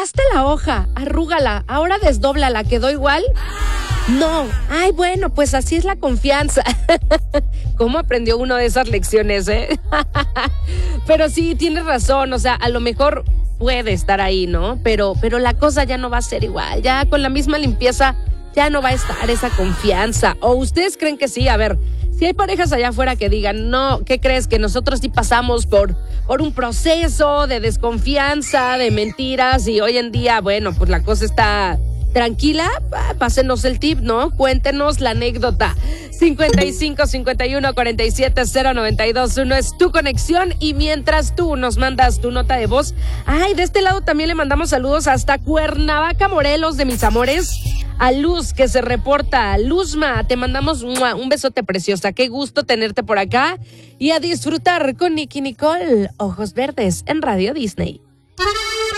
doblaste la hoja, arrúgala, ahora desdóblala, ¿quedó igual? No, ay, bueno, pues así es la confianza. ¿Cómo aprendió uno de esas lecciones, Pero sí, tienes razón, o sea, a lo mejor puede estar ahí, ¿no? Pero la cosa ya no va a ser igual, ya con la misma limpieza ya no va a estar esa confianza. ¿O ustedes creen que sí? A ver, si hay parejas allá afuera que digan, no, ¿qué crees? Que nosotros sí pasamos por un proceso de desconfianza, de mentiras, y hoy en día, bueno, pues la cosa está tranquila, pásenos el tip, ¿no? Cuéntenos la anécdota. 55 51 47 092 1 es tu conexión, y mientras tú nos mandas tu nota de voz, ay, de este lado también le mandamos saludos hasta Cuernavaca, Morelos, de mis amores, a Luz, que se reporta. Luzma, te mandamos un besote preciosa, qué gusto tenerte por acá, y a disfrutar con Nicky Nicole, Ojos Verdes en Radio Disney.